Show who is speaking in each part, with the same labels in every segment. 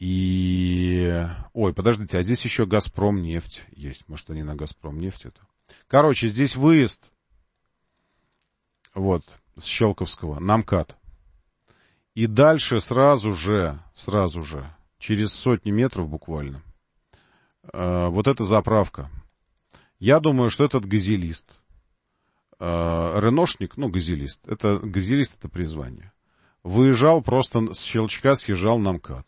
Speaker 1: И... Ой, подождите, а здесь еще «Газпромнефть» есть. Может, они на «Газпромнефть» это? Короче, здесь выезд. Вот, с Щелковского, на МКАД. И дальше сразу же, через сотни метров буквально, вот эта заправка. Я думаю, что этот газелист, реношник, газелист, газелист это призвание, выезжал просто с Щелчка, съезжал на МКАД.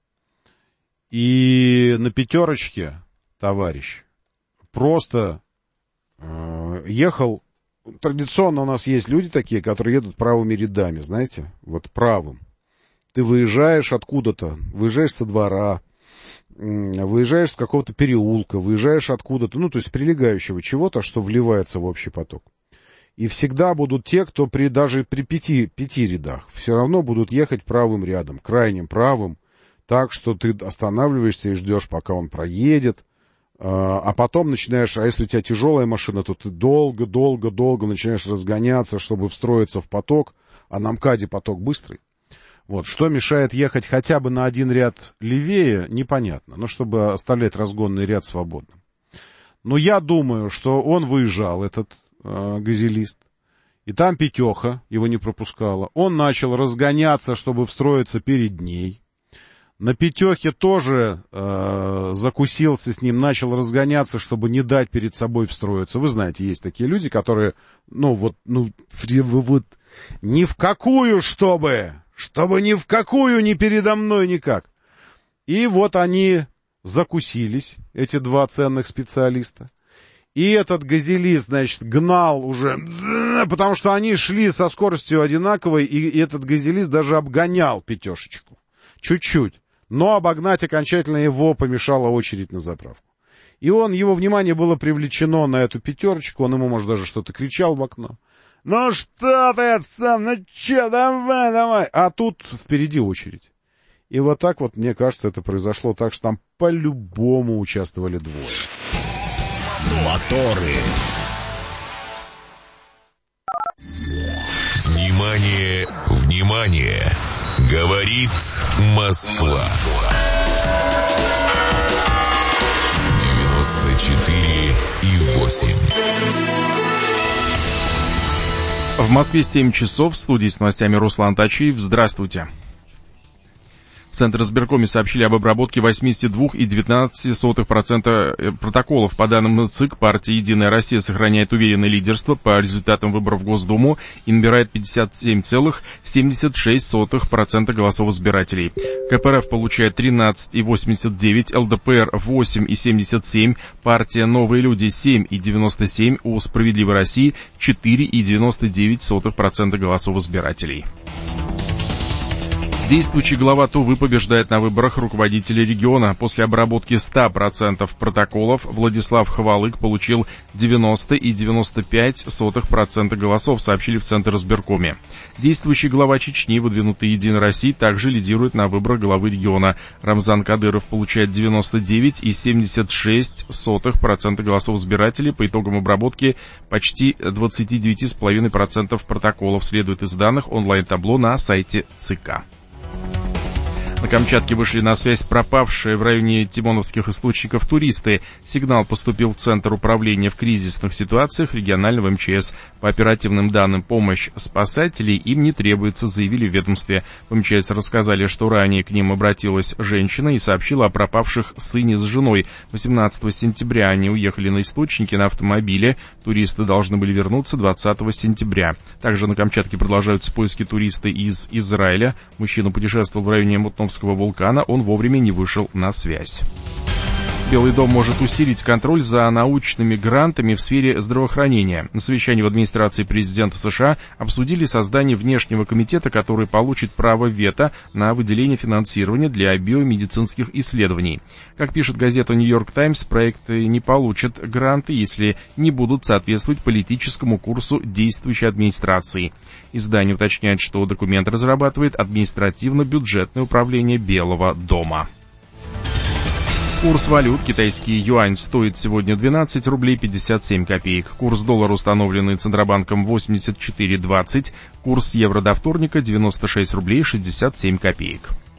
Speaker 1: И на пятерочке товарищ просто ехал. Традиционно у нас есть люди такие, которые едут правыми рядами, знаете, вот правым. Ты выезжаешь откуда-то, выезжаешь со двора, выезжаешь с какого-то переулка, выезжаешь откуда-то, то есть прилегающего чего-то, что вливается в общий поток. И всегда будут те, кто даже при пяти рядах, все равно будут ехать правым рядом, крайним правым, так что ты останавливаешься и ждешь, пока он проедет. А потом начинаешь, а если у тебя тяжелая машина, то ты долго начинаешь разгоняться, чтобы встроиться в поток, а на МКАДе поток быстрый. Вот, что мешает ехать хотя бы на один ряд левее, непонятно, но чтобы оставлять разгонный ряд свободным. Но я думаю, что он выезжал, этот газелист, и там пятеха его не пропускала. Он начал разгоняться, чтобы встроиться перед ней. На пятехе тоже закусился с ним, начал разгоняться, чтобы не дать перед собой встроиться. Вы знаете, есть такие люди, которые, ни в какую, чтобы ни в какую, ни передо мной никак. И вот они закусились, эти два ценных специалиста. И этот газелист, значит, гнал уже, потому что они шли со скоростью одинаковой, и этот газелист даже обгонял пятешечку. Чуть-чуть. Но обогнать окончательно его помешала очередь на заправку. И его внимание было привлечено на эту пятерочку, он ему, может, даже что-то кричал в окно. Ну что ты сам, давай. А тут впереди очередь. И вот так вот, мне кажется, это произошло так, что там по-любому участвовали двое.
Speaker 2: Моторы. Внимание, внимание! Говорит Москва. 94,8.
Speaker 3: В Москве 7 часов. В студии с новостями Руслан Тачиев. Здравствуйте. В Центризбиркоме сообщили об обработке 82,19% протоколов. По данным ЦИК, партия «Единая Россия» сохраняет уверенное лидерство по результатам выборов в Госдуму и набирает 57,76% голосов избирателей. КПРФ получает 13,89%, ЛДПР 8,77%, партия «Новые люди» 7,97%, у «Справедливой России» 4,99% голосов избирателей. Действующий глава Тувы побеждает на выборах руководителя региона. После обработки 100% протоколов Владислав Хвалык получил 90,95% голосов, сообщили в Центризбиркоме. Действующий глава Чечни, выдвинутый «Единой Россией», также лидирует на выборах главы региона. Рамзан Кадыров получает 99,76% голосов избирателей. По итогам обработки почти 29,5% протоколов, следует из данных онлайн-табло на сайте ЦК. На Камчатке вышли на связь пропавшие в районе Тимоновских источников туристы. Сигнал поступил в Центр управления в кризисных ситуациях регионального МЧС. По оперативным данным, помощь спасателей им не требуется, заявили в ведомстве. В МЧС рассказали, что ранее к ним обратилась женщина и сообщила о пропавших сыне с женой. 18 сентября они уехали на источники на автомобиле. Туристы должны были вернуться 20 сентября. Также на Камчатке продолжаются поиски туриста из Израиля. Мужчина путешествовал в районе Мутновского вулкана, он вовремя не вышел на связь. Белый дом может усилить контроль за научными грантами в сфере здравоохранения. На совещании в администрации президента США обсудили создание внешнего комитета, который получит право вето на выделение финансирования для биомедицинских исследований. Как пишет газета «Нью-Йорк Таймс», проекты не получат гранты, если не будут соответствовать политическому курсу действующей администрации. Издание уточняет, что документ разрабатывает административно-бюджетное управление Белого дома. Курс валют. Китайский юань стоит сегодня 12 рублей 57 копеек. Курс доллара, установленный Центробанком, 84,20. Курс евро до вторника 96 рублей 67 копеек.